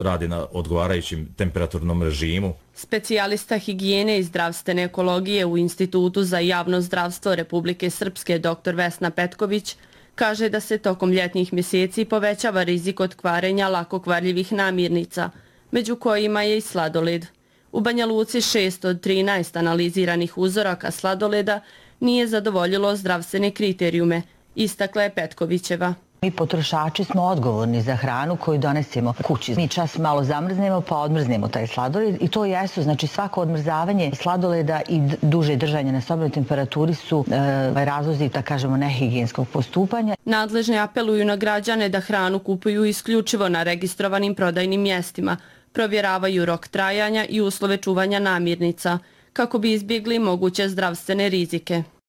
radi na odgovarajućim temperaturnom režimu. Specijalista higijene i zdravstvene ekologije u Institutu za javno zdravstvo Republike Srpske dr. Vesna Petković kaže da se tokom ljetnih mjeseci povećava rizik od kvarenja lako kvarljivih namirnica, među kojima je i sladoled. U Banja Luci 6 od 13 analiziranih uzoraka sladoleda nije zadovoljilo zdravstvene kriterijume, istakla je Petkovićeva. Mi potrošači smo odgovorni za hranu koju donesemo kući. Mi čas malo zamrznemo pa odmrznemo taj sladoled i to jesu, znači svako odmrzavanje sladoleda i duže držanje na sobenoj temperaturi su razlozi, da kažemo, nehigijenskog postupanja. Nadležni apeluju na građane da hranu kupuju isključivo na registrovanim prodajnim mjestima, provjeravaju rok trajanja i uslove čuvanja namirnica, kako bi izbjegli moguće zdravstvene rizike.